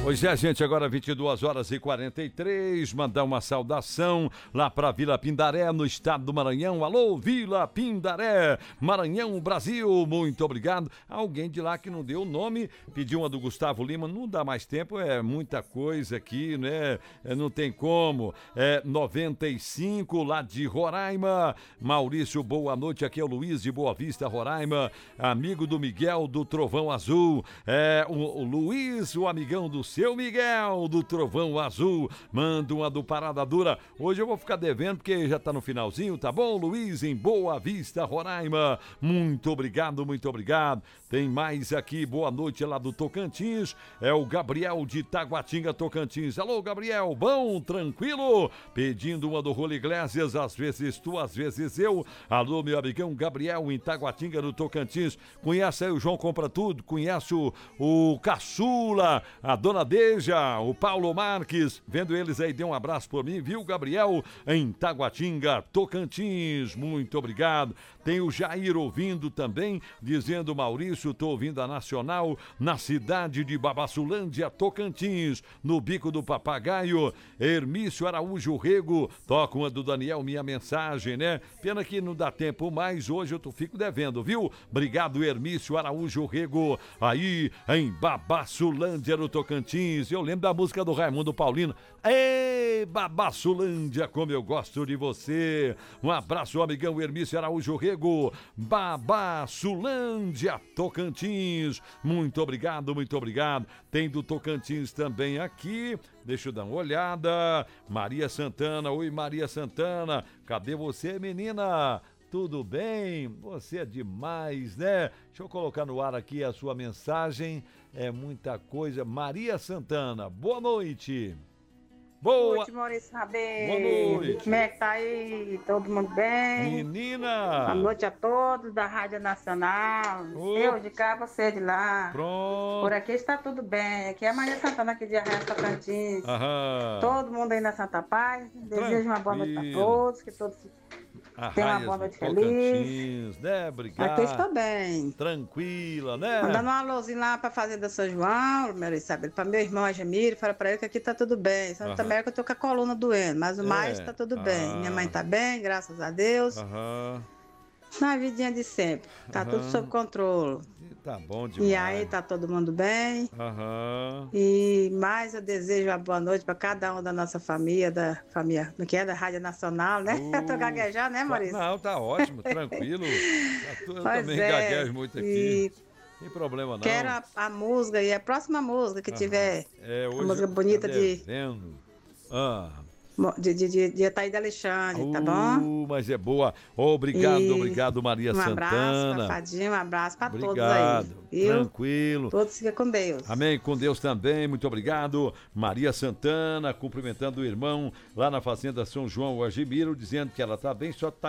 Pois é, gente, agora 22h43, mandar uma saudação lá para Vila Pindaré, no estado do Maranhão. Alô, Vila Pindaré, Maranhão, Brasil, muito obrigado. Alguém de lá que não deu o nome, pediu uma do Gustavo Lima, não dá mais tempo, é muita coisa aqui, né? Não tem como. 95 lá de Roraima. Maurício, boa noite, aqui é o Luiz de Boa Vista, Roraima, amigo do Miguel do Trovão Azul. O Luiz, o amigão do seu Miguel do Trovão Azul, manda uma do Parada Dura. Hoje eu vou ficar devendo porque já tá no finalzinho, tá bom, Luiz, em Boa Vista, Roraima? Muito obrigado, muito obrigado. Tem mais aqui, boa noite lá do Tocantins, é o Gabriel de Taguatinga, Tocantins. Alô, Gabriel, bom, tranquilo? Pedindo uma do Rolo Iglesias, às vezes tu, às vezes eu. Alô, meu amigão Gabriel em Taguatinga, no Tocantins. Conhece aí o João Compra Tudo, conhece o Caçula, a Dona Deja, o Paulo Marques, vendo eles aí, dê um abraço por mim, viu, Gabriel? Em Taguatinga, Tocantins, muito obrigado. Tem o Jair ouvindo também, dizendo, Maurício, tô ouvindo a Nacional na cidade de Babassulândia, Tocantins, no Bico do Papagaio. Hermício Araújo Rego, toca uma do Daniel, minha mensagem, né? Pena que não dá tempo mais, hoje eu fico devendo, viu? Obrigado, Hermício Araújo Rego, aí em Babassulândia, no Tocantins. Eu lembro da música do Raimundo Paulino. Ei, Babassulândia, como eu gosto de você. Um abraço, amigão Hermício Araújo Rego, Babassulândia, Tocantins. Muito obrigado, muito obrigado. Tem do Tocantins também aqui. Deixa eu dar uma olhada. Maria Santana, oi Maria Santana. Cadê você, menina? Tudo bem? Você é demais, né? Deixa eu colocar no ar aqui a sua mensagem. É muita coisa. Maria Santana, boa noite. Boa noite, Maurício Rabelo. Boa noite. Como é que tá aí? Todo mundo bem? Menina! Boa noite a todos da Rádio Nacional. Eu de cá, você de lá. Pronto. Por aqui está tudo bem. Aqui é a Maria Santana, aqui de Arraial Tocantins. Aham. Todo mundo aí na Santa Paz. Desejo uma boa noite a todos, que todos tenham uma boa noite feliz. Né? Obrigado. Aqui estou bem. Tranquila, né? Mandando um alôzinho lá para a Fazenda São João, para meu irmão Agemiro, fala para ele que aqui tá tudo bem. Só também é que eu tô com a coluna doendo, mas o mais tá tudo bem. Minha mãe tá bem, graças a Deus. Na vidinha de sempre. Tá tudo sob controle. Tá bom demais. E aí tá todo mundo bem. E mais eu desejo uma boa noite para cada um da nossa família, da Rádio Nacional, né? Eu tô gaguejando, né, Maurício? Não, tá ótimo, tranquilo. Eu também gaguejo muito aqui. Sem problema não. Quero a música e a próxima música que tiver. Hoje a música bonita de Itaída Alexandre, tá bom? Mas é boa. Obrigado, Maria Santana. Um abraço, Fafadinho, um abraço pra todos aí. Viu? Tranquilo. Todos fiquem com Deus. Amém, com Deus também, muito obrigado. Maria Santana, cumprimentando o irmão lá na Fazenda São João, o Agemiro, dizendo que ela tá bem, só tá